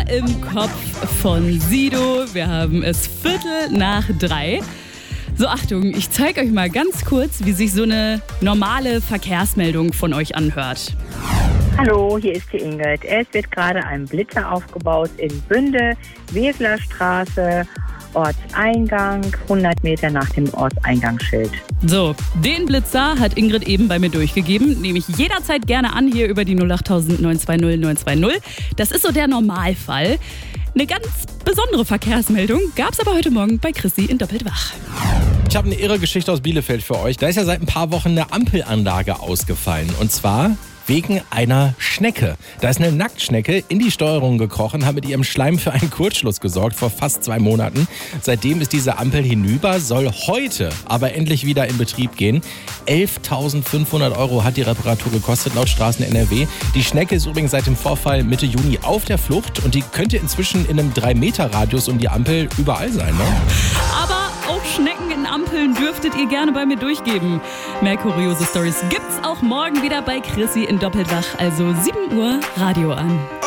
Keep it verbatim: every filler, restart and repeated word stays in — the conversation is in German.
im Kopf von Sido. Wir haben es Viertel nach drei. So, Achtung, ich zeige euch mal ganz kurz, wie sich so eine normale Verkehrsmeldung von euch anhört. Hallo, hier ist die Ingrid. Es wird gerade ein Blitzer aufgebaut in Bünde, Weselerstraße, Ortseingang, hundert Meter nach dem Ortseingangsschild. So, den Blitzer hat Ingrid eben bei mir durchgegeben. Nehme ich jederzeit gerne an hier über die null acht neun zwei null neun zwei null. Das ist so der Normalfall. Eine ganz besondere Verkehrsmeldung gab es aber heute Morgen bei Chrissy in Doppelt wach. Ich habe eine irre Geschichte aus Bielefeld für euch. Da ist ja seit ein paar Wochen eine Ampelanlage ausgefallen. Und zwar wegen einer Schnecke. Da ist eine Nacktschnecke in die Steuerung gekrochen, hat mit ihrem Schleim für einen Kurzschluss gesorgt vor fast zwei Monaten. Seitdem ist diese Ampel hinüber, soll heute aber endlich wieder in Betrieb gehen. elftausendfünfhundert Euro hat die Reparatur gekostet laut Straßen N R W. Die Schnecke ist übrigens seit dem Vorfall Mitte Juni auf der Flucht und die könnte inzwischen in einem drei Meter Radius um die Ampel überall sein, ne? Aber auch Schnecken in Ampeln dürftet ihr gerne bei mir durchgeben. Mehr kuriose Stories gibt's auch morgen wieder bei Chrissy in Doppelt wach, also sieben Uhr Radio an.